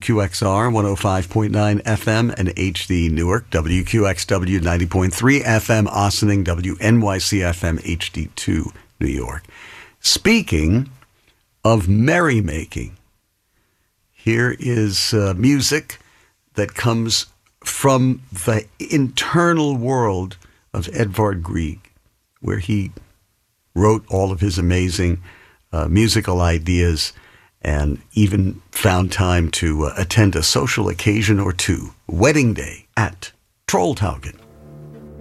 WQXR 105.9 FM and HD Newark, WQXW 90.3 FM Ossining, WNYC FM HD2 New York. Speaking of merrymaking, here is music that comes from the internal world of Edvard Grieg, where he wrote all of his amazing musical ideas and even found time to attend a social occasion or two, Wedding Day at Trolltaugen.